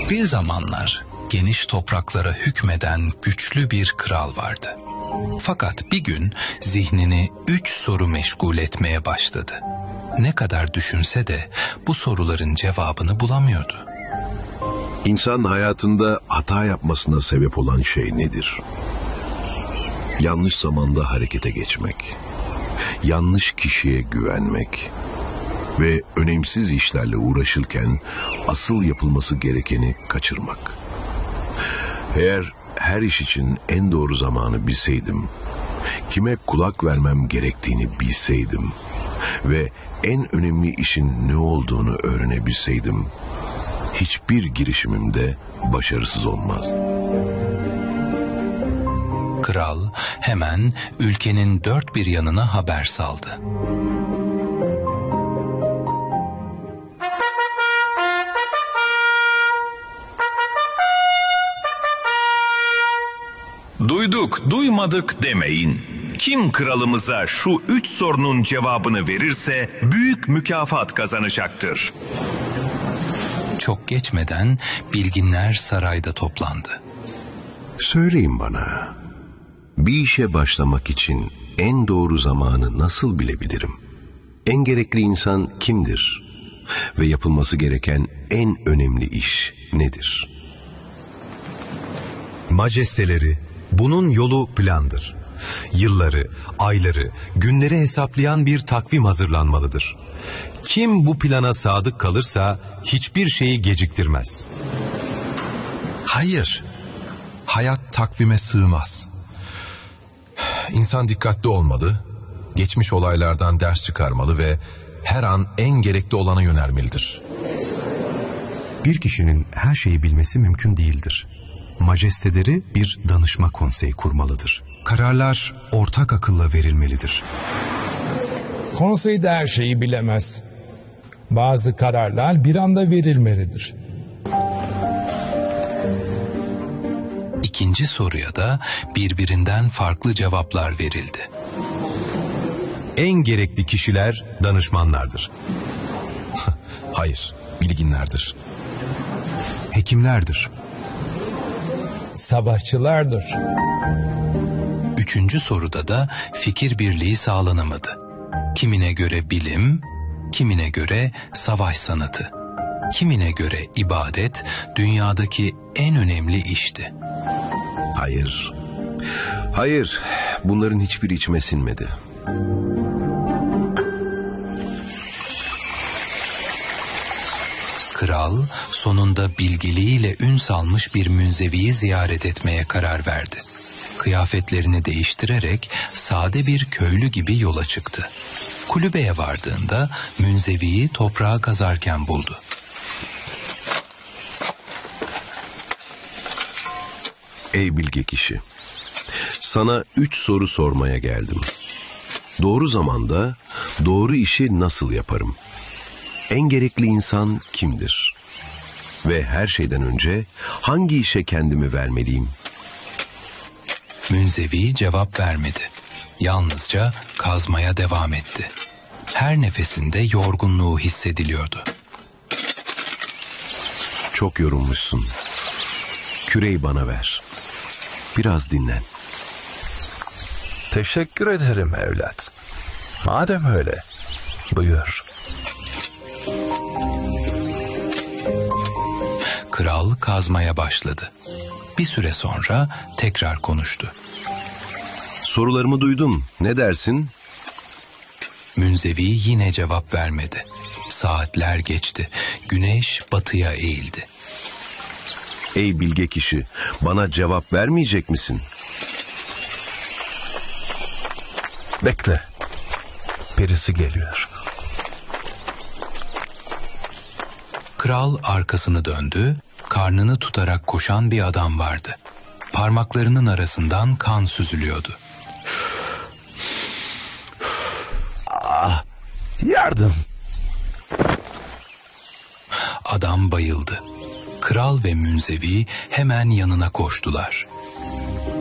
Bir zamanlar geniş topraklara hükmeden güçlü bir kral vardı. Fakat bir gün zihnini 3 soru meşgul etmeye başladı. Ne kadar düşünse de bu soruların cevabını bulamıyordu. İnsan hayatında hata yapmasına sebep olan şey nedir? Yanlış zamanda harekete geçmek, yanlış kişiye güvenmek ve önemsiz işlerle uğraşırken asıl yapılması gerekeni kaçırmak. Eğer her iş için en doğru zamanı bilseydim, kime kulak vermem gerektiğini bilseydim ve en önemli işin ne olduğunu öğrenebilseydim, hiçbir girişimimde başarısız olmazdı. Kral hemen ülkenin dört bir yanına haber saldı. Duyduk, duymadık demeyin. Kim kralımıza şu 3 sorunun cevabını verirse büyük mükafat kazanacaktır. Çok geçmeden bilginler sarayda toplandı. Söyleyin bana, bir işe başlamak için en doğru zamanı nasıl bilebilirim? En gerekli insan kimdir? Ve yapılması gereken en önemli iş nedir? Majesteleri, bunun yolu plandır. Yılları, ayları, günleri hesaplayan bir takvim hazırlanmalıdır. Kim bu plana sadık kalırsa hiçbir şeyi geciktirmez. Hayır, hayat takvime sığmaz. İnsan dikkatli olmalı, geçmiş olaylardan ders çıkarmalı ve her an en gerekli olana yönelmelidir. Bir kişinin her şeyi bilmesi mümkün değildir. Majesteleri bir danışma konseyi kurmalıdır. Kararlar ortak akılla verilmelidir. Konsey de her şeyi bilemez. Bazı kararlar bir anda verilmelidir. İkinci soruya da birbirinden farklı cevaplar verildi. En gerekli kişiler danışmanlardır. Hayır, bilginlerdir. Hekimlerdir. Savaşçılardır. Üçüncü soruda da fikir birliği sağlanamadı. Kimine göre bilim, kimine göre savaş sanatı, kimine göre ibadet dünyadaki en önemli işti. Hayır, hayır, bunların hiçbiri içime sinmedi. Kral sonunda bilgiliğiyle ün salmış bir münzeviyi ziyaret etmeye karar verdi. Kıyafetlerini değiştirerek sade bir köylü gibi yola çıktı. Kulübeye vardığında münzeviyi toprağa kazarken buldu. Ey bilge kişi, sana 3 soru sormaya geldim. Doğru zamanda doğru işi nasıl yaparım? En gerekli insan kimdir? Ve her şeyden önce hangi işe kendimi vermeliyim? Münzevi cevap vermedi. Yalnızca kazmaya devam etti. Her nefesinde yorgunluğu hissediliyordu. Çok yorulmuşsun. Küreyi bana ver. Biraz dinlen. Teşekkür ederim evlat. Madem öyle, buyur. Kral kazmaya başladı. Bir süre sonra tekrar konuştu. Sorularımı duydum. Ne dersin? Münzevi yine cevap vermedi. Saatler geçti. Güneş batıya eğildi. Ey bilge kişi, bana cevap vermeyecek misin? Bekle. Birisi geliyor. Kral arkasını döndü. Karnını tutarak koşan bir adam vardı. Parmaklarının arasından kan süzülüyordu. Yardım. Adam bayıldı. Kral ve münzevi hemen yanına koştular.